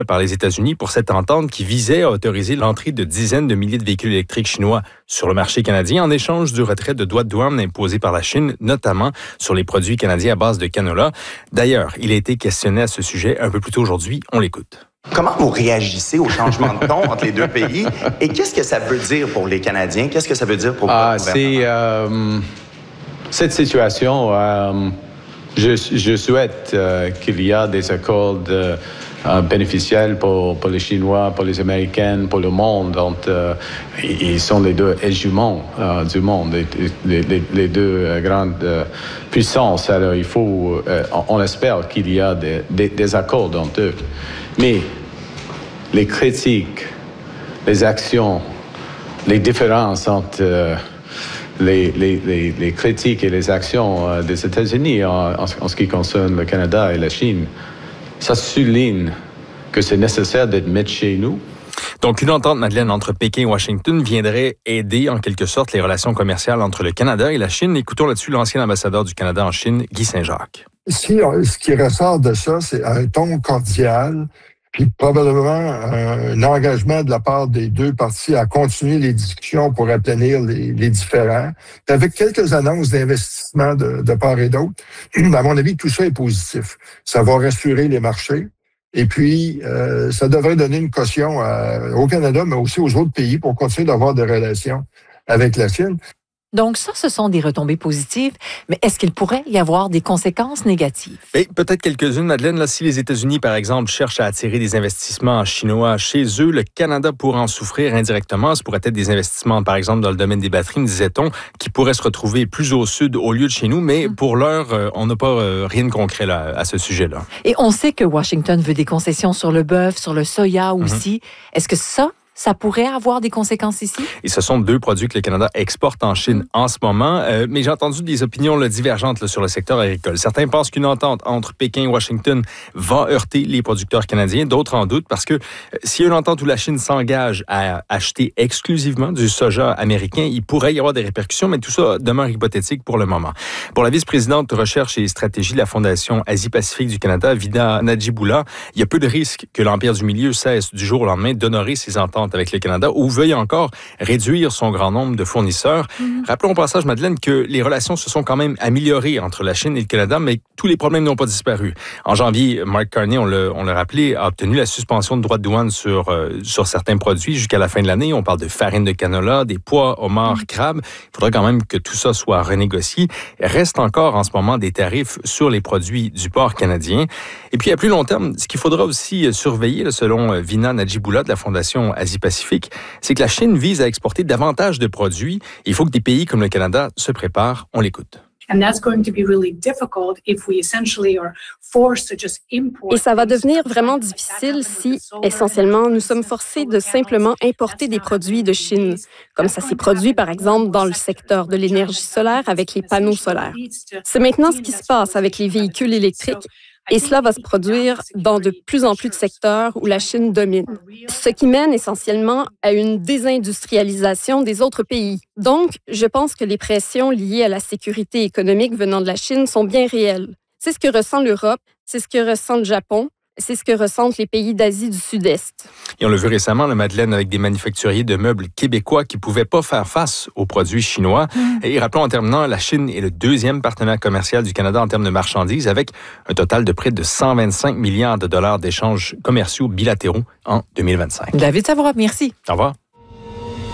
par les États-Unis pour cette entente qui visait à autoriser l'entrée de dizaines de milliers de véhicules électriques chinois sur le marché canadien en échange du retrait de droits de douane imposés par la Chine, notamment sur les produits canadiens à base de canola. D'ailleurs, il a été questionné à ce sujet un peu plus tôt aujourd'hui. On l'écoute. Comment vous réagissez au changement de ton entre les deux pays et qu'est-ce que ça veut dire pour les Canadiens? Qu'est-ce que ça veut dire pour votre gouvernement? Cette situation, je souhaite qu'il y ait des accords bénéficiels pour les Chinois, pour les Américains, pour le monde. Donc, ils sont les deux hégémons du monde, les deux grandes puissances. Alors, on espère qu'il y a des accords entre eux. Mais les critiques, les actions, les différences entre les critiques et les actions des États-Unis en ce qui concerne le Canada et la Chine, ça souligne que c'est nécessaire d'être mis chez nous. Donc, une entente, Madeleine, entre Pékin et Washington viendrait aider en quelque sorte les relations commerciales entre le Canada et la Chine. Écoutons là-dessus l'ancien ambassadeur du Canada en Chine, Guy Saint-Jacques. Ce qui ressort de ça, c'est un ton cordial, puis probablement un engagement de la part des deux parties à continuer les discussions pour aplanir les différends. Puis avec quelques annonces d'investissement de part et d'autre, à mon avis, tout ça est positif. Ça va rassurer les marchés. Et puis, ça devrait donner une caution au Canada, mais aussi aux autres pays pour continuer d'avoir des relations avec la Chine. Donc ça, ce sont des retombées positives, mais est-ce qu'il pourrait y avoir des conséquences négatives? Et peut-être quelques-unes, Madeleine. Là, si les États-Unis, par exemple, cherchent à attirer des investissements chinois chez eux, le Canada pourrait en souffrir indirectement. Ce pourrait être des investissements, par exemple, dans le domaine des batteries, disait-on, qui pourraient se retrouver plus au sud au lieu de chez nous. Mais pour l'heure, on n'a pas rien de concret là, à ce sujet-là. Et on sait que Washington veut des concessions sur le bœuf, sur le soya aussi. Est-ce que ça pourrait avoir des conséquences ici? Et ce sont deux produits que le Canada exporte en Chine en ce moment. Mais j'ai entendu des opinions divergentes sur le secteur agricole. Certains pensent qu'une entente entre Pékin et Washington va heurter les producteurs canadiens. D'autres en doutent parce que s'il y a une entente où la Chine s'engage à acheter exclusivement du soja américain, il pourrait y avoir des répercussions, mais tout ça demeure hypothétique pour le moment. Pour la vice-présidente de recherche et stratégie de la Fondation Asie-Pacifique du Canada, Vida Najiboula, il y a peu de risques que l'Empire du Milieu cesse du jour au lendemain d'honorer ses ententes avec le Canada ou veuille encore réduire son grand nombre de fournisseurs. Rappelons au passage, Madeleine, que les relations se sont quand même améliorées entre la Chine et le Canada, mais tous les problèmes n'ont pas disparu. En janvier, Mark Carney, on l'a rappelé, a obtenu la suspension de droits de douane sur certains produits jusqu'à la fin de l'année. On parle de farine de canola, des pois, homards, crabes. Il faudrait quand même que tout ça soit renégocié. Il reste encore en ce moment des tarifs sur les produits du porc canadien. Et puis à plus long terme, ce qu'il faudra aussi surveiller, selon Vida Najiboula de la Fondation Asie-Pacifique, c'est que la Chine vise à exporter davantage de produits. Il faut que des pays comme le Canada se préparent. On l'écoute. Et ça va devenir vraiment difficile si, essentiellement, nous sommes forcés de simplement importer des produits de Chine, comme ça s'est produit, par exemple, dans le secteur de l'énergie solaire avec les panneaux solaires. C'est maintenant ce qui se passe avec les véhicules électriques. Et cela va se produire dans de plus en plus de secteurs où la Chine domine, ce qui mène essentiellement à une désindustrialisation des autres pays. Donc, je pense que les pressions liées à la sécurité économique venant de la Chine sont bien réelles. C'est ce que ressent l'Europe, c'est ce que ressent le Japon, c'est ce que ressentent les pays d'Asie du Sud-Est. Et on l'a vu récemment, Madeleine, avec des manufacturiers de meubles québécois qui ne pouvaient pas faire face aux produits chinois. Et rappelons en terminant, la Chine est le deuxième partenaire commercial du Canada en termes de marchandises, avec un total de près de 125 milliards de dollars d'échanges commerciaux bilatéraux en 2025. David Savoie, merci. Au revoir.